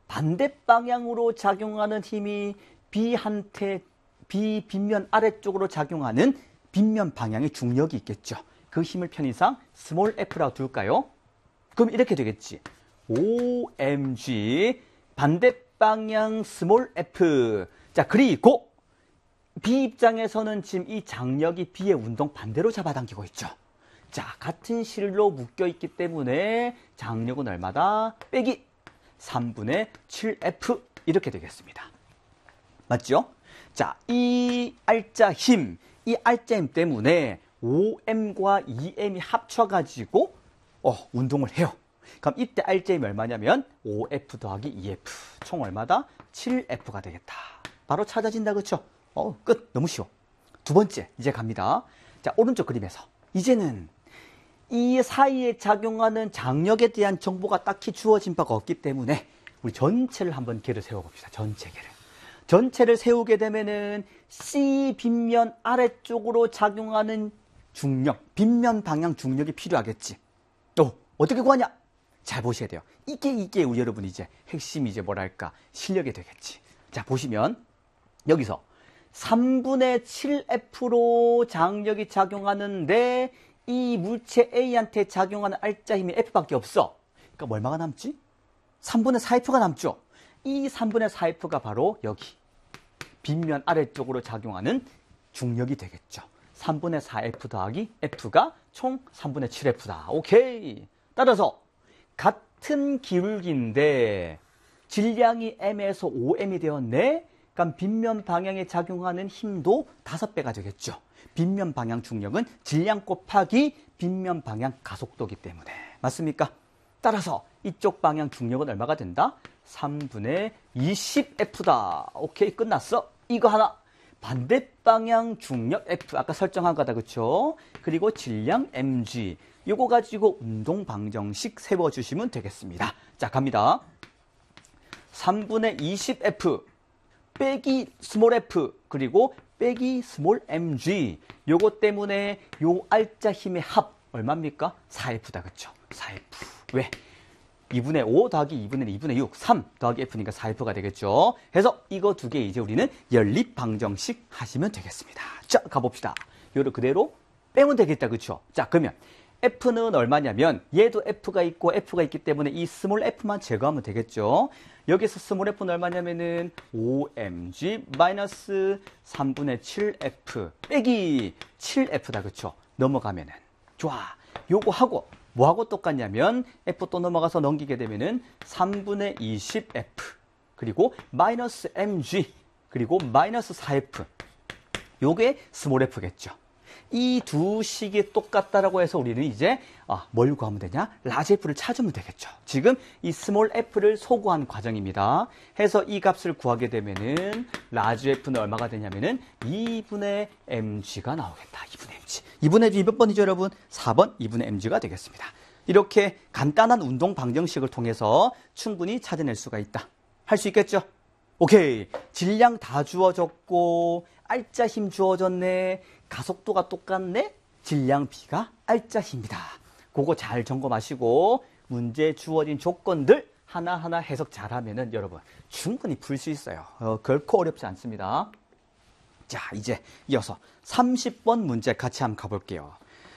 반대 방향으로 작용하는 힘이 B한테 B 빗면 아래쪽으로 작용하는 빗면 방향의 중력이 있겠죠. 그 힘을 편의상 스몰 f라고 둘까요? 그럼 이렇게 되겠지. OMG 반대 방향 스몰 f. 자, 그리고 B 입장에서는 지금 이 장력이 B의 운동 반대로 잡아당기고 있죠. 자, 같은 실로 묶여 있기 때문에 장력은 얼마다? 빼기 3분의 7F 이렇게 되겠습니다. 맞죠? 자, 이 알짜 힘 때문에 5M과 2M이 합쳐가지고 운동을 해요. 그럼 이때 알짜 힘이 얼마냐면 5F 더하기 2F 총 얼마다? 7F가 되겠다. 바로 찾아진다, 그쵸? 끝. 너무 쉬워. 두 번째 이제 갑니다. 자, 오른쪽 그림에서 이제는 이 사이에 작용하는 장력에 대한 정보가 딱히 주어진 바가 없기 때문에 우리 전체를 한번 개를 세워봅시다. 전체를 세우게 되면은 C 빗면 아래쪽으로 작용하는 중력, 빗면 방향 중력이 필요하겠지. 어떻게 구하냐? 잘 보셔야 돼요. 이게 우리 여러분 이제 핵심 이제 뭐랄까 실력이 되겠지. 자, 보시면 여기서 3분의 7F로 장력이 작용하는데 이 물체 A한테 작용하는 알짜 힘이 F밖에 없어. 그러니까 얼마가 남지? 3분의 4F가 남죠. 이 3분의 4F가 바로 여기 빗면 아래쪽으로 작용하는 중력이 되겠죠. 3분의 4F 더하기 F가 총 3분의 7F다. 오케이. 따라서 같은 기울기인데 질량이 M에서 5M이 되었네. 그럼 빗면 방향에 작용하는 힘도 5배가 되겠죠. 빗면 방향 중력은 질량 곱하기 빗면 방향 가속도이기 때문에. 맞습니까? 따라서 이쪽 방향 중력은 얼마가 된다? 3분의 20F다. 오케이, 끝났어. 이거 하나. 반대 방향 중력 F. 아까 설정한 거다, 그쵸? 그리고 질량 mg. 요거 가지고 운동 방정식 세워주시면 되겠습니다. 자, 갑니다. 3분의 20F 빼기 스몰 f 그리고 빼기 스몰 mg. 요거 때문에 요 알짜 힘의 합 얼마입니까? 4F다, 그쵸? 4F. 왜? 2분의 5 더하기 2분의 2분의 6, 3 더하기 F니까 4F가 되겠죠. 해서 이거 두 개 이제 우리는 연립 방정식 하시면 되겠습니다. 자, 가봅시다. 요를 그대로 빼면 되겠다, 그쵸? 자, 그러면 F는 얼마냐면 얘도 F가 있고 F가 있기 때문에 이 스몰 F만 제거하면 되겠죠. 여기서 스몰 F는 얼마냐면은 5mg 마이너스 3분의 7F 빼기 7F다, 그쵸? 넘어가면은 좋아. 요거 하고 뭐하고 똑같냐면 F 또 넘어가서 넘기게 되면은 3분의 20F 그리고 마이너스 mg 그리고 마이너스 4F 요게 스몰 F겠죠. 이 두 식이 똑같다라고 해서 우리는 이제 뭘 구하면 되냐? 라지 F를 찾으면 되겠죠. 지금 이 스몰 F를 소구한 과정입니다. 해서 이 값을 구하게 되면은 라지 F는 얼마가 되냐면은 2분의 mg가 나오겠다. 2분의 mg. 2분의 mg 몇 번이죠, 여러분? 4번 2분의 mg가 되겠습니다. 이렇게 간단한 운동 방정식을 통해서 충분히 찾아낼 수가 있다. 할 수 있겠죠? 오케이. 질량 다 주어졌고 알짜 힘 주어졌네. 가속도가 똑같네. 질량 B가 알짜 힘이다. 그거 잘 점검하시고 문제 주어진 조건들 하나하나 해석 잘하면은 여러분 충분히 풀 수 있어요. 결코 어렵지 않습니다. 자, 이제 이어서 30번 문제 같이 한번 가볼게요.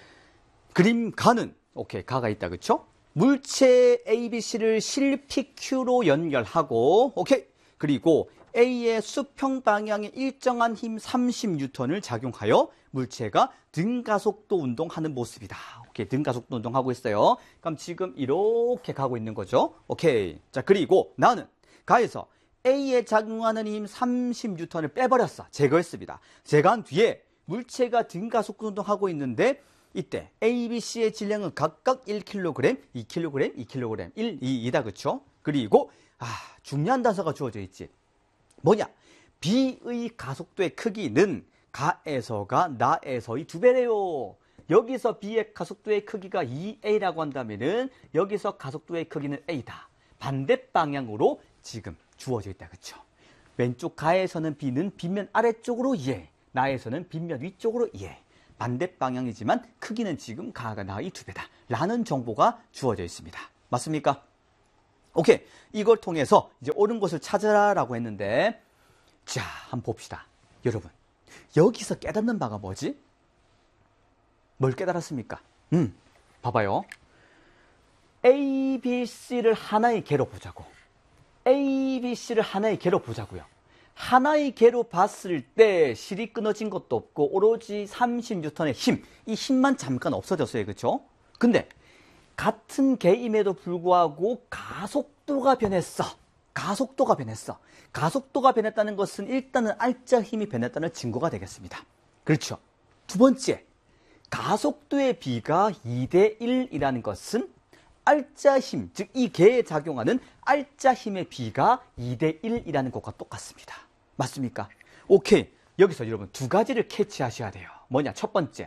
그림 가는 오케이, 가가 있다, 그쵸? 물체 ABC를 실 PQ로 연결하고 오케이. 그리고 A의 수평 방향에 일정한 힘 30N을 작용하여 물체가 등가속도 운동하는 모습이다. 오케이, 등가속도 운동하고 있어요. 그럼 지금 이렇게 가고 있는 거죠. 오케이. 자, 그리고 나는 가에서 A에 작용하는 힘 30N을 빼버렸어. 제거했습니다. 제거한 뒤에 물체가 등가속도 운동하고 있는데 이때 A, B, C의 질량은 각각 1kg, 2kg, 2kg, 1, 2, 2다, 그쵸? 그리고 중요한 단서가 주어져 있지. 뭐냐? B의 가속도의 크기는 가에서가 나에서의 2배래요. 여기서 B의 가속도의 크기가 2A라고 한다면은 여기서 가속도의 크기는 A다. 반대 방향으로 지금 주어져 있다, 그쵸? 왼쪽 가에서는 B는 빗면 아래쪽으로 이해, 나에서는 빗면 위쪽으로 이해. 반대 방향이지만 크기는 지금 가가 나의 2배다 라는 정보가 주어져 있습니다. 맞습니까? 오케이. 이걸 통해서 이제 옳은 것을 찾으라라고 했는데, 자, 한번 봅시다. 여러분, 여기서 깨닫는 바가 뭐지? 뭘 깨달았습니까? 봐봐요. A, B, C를 하나의 개로 보자고. A, B, C를 하나의 개로 보자고요. 하나의 개로 봤을 때 실이 끊어진 것도 없고 오로지 30N의 힘, 이 힘만 잠깐 없어졌어요. 그렇죠? 근데 같은 개임에도 불구하고 가속도가 변했어. 가속도가 변했어. 가속도가 변했다는 것은 일단은 알짜 힘이 변했다는 증거가 되겠습니다. 그렇죠? 두 번째, 가속도의 비가 2대 1이라는 것은 알짜 힘, 즉 이 개에 작용하는 알짜 힘의 비가 2대 1이라는 것과 똑같습니다. 맞습니까? 오케이. 여기서 여러분 두 가지를 캐치하셔야 돼요. 뭐냐? 첫 번째,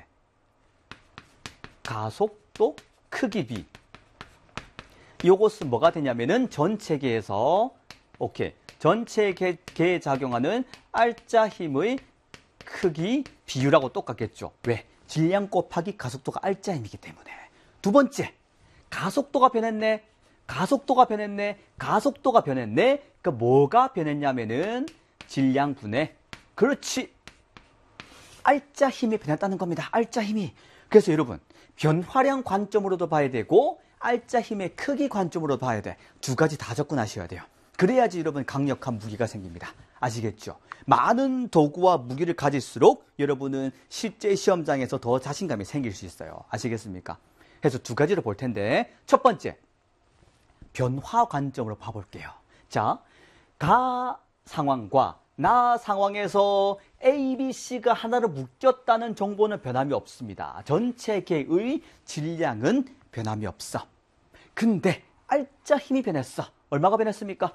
가속도 크기 비. 이것은 뭐가 되냐면은 전체 개에서 오케이. 전체 개에 작용하는 알짜 힘의 크기 비율하고 똑같겠죠. 왜? 질량 곱하기 가속도가 알짜 힘이기 때문에. 두 번째, 가속도가 변했네. 가속도가 변했네. 가속도가 변했네. 그러니까 뭐가 변했냐면은 질량분의, 그렇지, 알짜 힘이 변했다는 겁니다. 알짜 힘이. 그래서 여러분, 변화량 관점으로도 봐야 되고 알짜 힘의 크기 관점으로 봐야 돼. 두 가지 다 접근하셔야 돼요. 그래야지 여러분 강력한 무기가 생깁니다. 아시겠죠? 많은 도구와 무기를 가질수록 여러분은 실제 시험장에서 더 자신감이 생길 수 있어요. 아시겠습니까? 그래서 두 가지로 볼 텐데, 첫 번째, 변화 관점으로 봐볼게요. 자, 가 상황과 나 상황에서 A, B, C가 하나로 묶였다는 정보는 변함이 없습니다. 전체 개의 질량은 변함이 없어. 근데 알짜 힘이 변했어. 얼마가 변했습니까?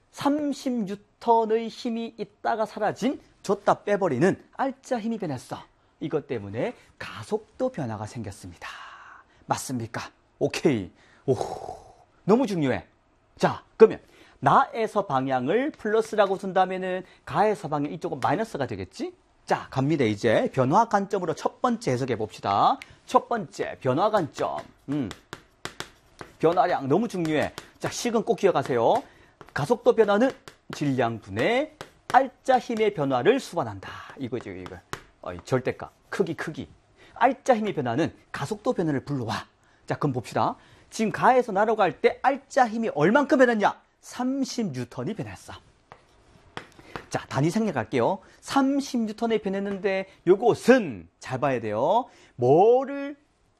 30N의 힘이 있다가 사라진, 줬다 빼버리는 알짜 힘이 변했어. 이것 때문에 가속도 변화가 생겼습니다. 맞습니까? 오케이. 오, 너무 중요해. 자, 그러면 나에서 방향을 플러스라고 쓴다면은 가에서 방향 이쪽은 마이너스가 되겠지? 자, 갑니다. 이제 변화 관점으로 첫 번째 해석해 봅시다. 첫 번째, 변화 관점. 변화량 너무 중요해. 자, 식은 꼭 기억하세요. 가속도 변화는 질량분의 알짜 힘의 변화를 수반한다. 이거죠, 이거. 절대값, 크기. 알짜 힘의 변화는 가속도 변화를 불러와. 자, 그럼 봅시다. 지금 가에서 나로 갈 때 알짜 힘이 얼만큼 변했냐? 30N이 변했어. 자, 단위 생략할게요. 30N이 변했는데 요것은 잘 봐야 돼요. 뭐를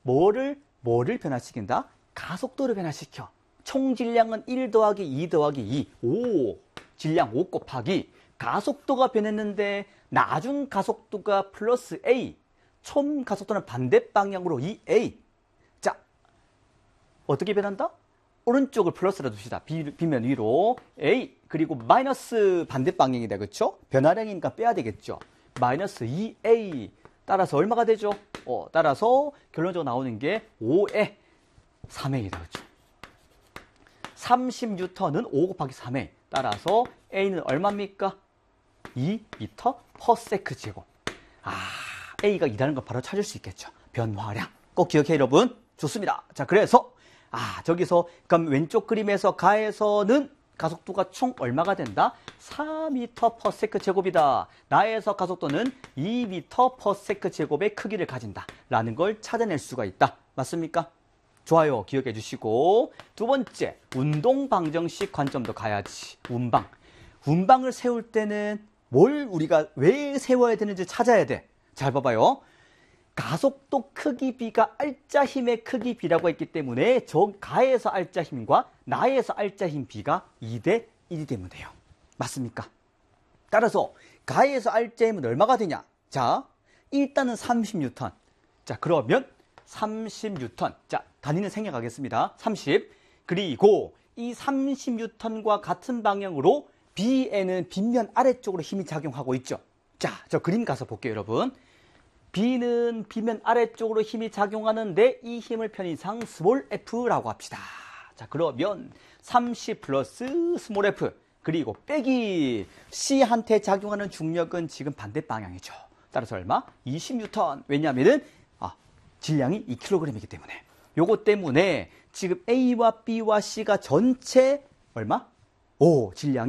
변화시킨다? 가속도를 변화시켜. 총 질량은 1 더하기 2 더하기 2. 5. 질량 5 곱하기. 가속도가 변했는데 나중 가속도가 플러스 A. 총 가속도는 반대 방향으로 2A. 자, 어떻게 변한다? 오른쪽을 플러스로 둡시다. B면 위로 A, 그리고 마이너스 반대 방향이다. 그렇죠? 변화량이니까 빼야 되겠죠. 마이너스 2A. 따라서 얼마가 되죠? 따라서 결론적으로 나오는 게 5에 3A다. 그렇죠? 30N은 5 곱하기 3A. 따라서 A는 얼마입니까? 2m/s 제곱. A가 2라는 걸 바로 찾을 수 있겠죠. 변화량. 꼭 기억해, 여러분. 좋습니다. 자, 그래서 저기서 그럼 왼쪽 그림에서 가에서는 가속도가 총 얼마가 된다? 4m/s 제곱이다. 나에서 가속도는 2m/s 제곱의 크기를 가진다. 라는 걸 찾아낼 수가 있다. 맞습니까? 좋아요. 기억해 주시고, 두 번째, 운동 방정식 관점도 가야지. 운방. 운방을 세울 때는 뭘 우리가 왜 세워야 되는지 찾아야 돼. 잘 봐봐요. 가속도 크기 비가 알짜 힘의 크기 비라고 했기 때문에 저 가에서 알짜 힘과 나에서 알짜 힘 비가 2대 1이 되면 돼요. 맞습니까? 따라서 가에서 알짜 힘은 얼마가 되냐? 자, 일단은 30N. 자, 그러면 30N. 자, 단위는 생략하겠습니다. 30. 그리고 이 30N과 같은 방향으로 B에는 빗면 아래쪽으로 힘이 작용하고 있죠. 자, 저 그림 가서 볼게요, 여러분. B는 B면 아래쪽으로 힘이 작용하는데 이 힘을 편의상 스몰 f라고 합시다. 자, 그러면 30 플러스 스몰 f 그리고 빼기 C한테 작용하는 중력은 지금 반대 방향이죠. 따라서 얼마? 20N. 왜냐하면은 질량이 2kg이기 때문에. 요것 때문에 지금 A와 B와 C가 전체 얼마? 5. 질량이